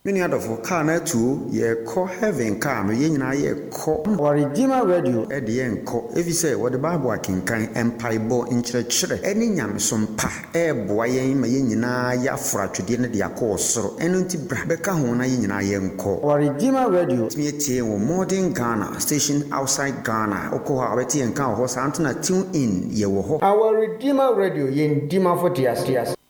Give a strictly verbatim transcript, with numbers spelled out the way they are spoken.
Many other for car na two ye call heaven car me yen na ye call or Redeemer Radio at the end call if you say what the Bible can kind empire bo in church any nyam some pa e boy yen me yen na ya fra twede ne de akọ soro eno nti bra be ka ho na yen na ye nko or Redeemer Radio me tie wo modern Ghana station outside Ghana okọ ha beti en kan ho sa antuna tune in ye wo ho our Redeemer Radio yen dima for tias tias